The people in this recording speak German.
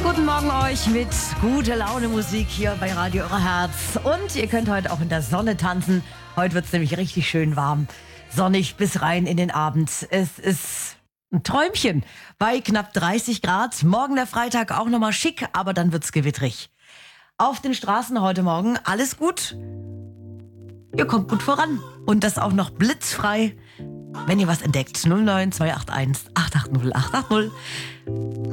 Guten Morgen euch mit guter Laune Musik hier bei Radio Euer Herz. Und ihr könnt heute auch in der Sonne tanzen. Heute wird es nämlich richtig schön warm. Sonnig bis rein in den Abend. Es ist ein Träumchen bei knapp 30 Grad. Morgen der Freitag auch nochmal schick, aber dann wird's gewittrig. Auf den Straßen heute Morgen alles gut. Ihr kommt gut voran. Und das auch noch blitzfrei. Wenn ihr was entdeckt, 09281 880 880.